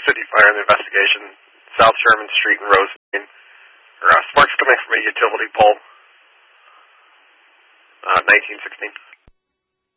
City Fire and Investigation, South Sherman Street in Rosemead. Sparks coming from a utility pole, 1916.